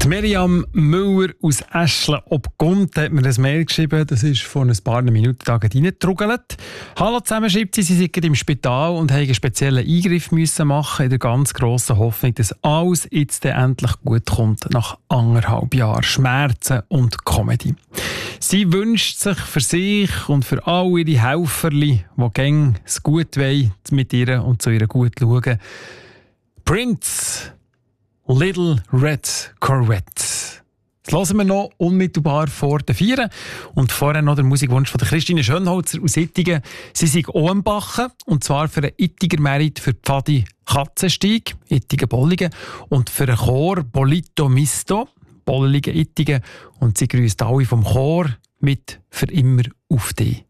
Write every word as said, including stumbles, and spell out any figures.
Miriam Müller aus Eschle ob Gund hat mir ein Mail geschrieben, das ist vor ein paar Minuten reingetrugelt. Hallo zusammen, schreibt sie, sie sind im Spital und haben einen speziellen Eingriff müssen machen, in der ganz grossen Hoffnung, dass alles jetzt endlich gut kommt, nach anderthalb Jahren Schmerzen und Comedy. Sie wünscht sich für sich und für all ihre Helferli, die gerne es gut wollen, mit ihr und zu ihr gut schauen. Prince, Little Red Corvette. Das hören wir noch unmittelbar vor den Vieren. Und vorher noch der Musikwunsch von der Christine Schönholzer aus Ittigen. Sie sind auch am Bachen, und zwar für einen Ittiger Merit für Pfadi Katzensteig, Ittigen-Bolligen, und für einen Chor Bolito Misto, Bolligen Ittigen. Und sie grüßt alle vom Chor mit «Für immer auf dich».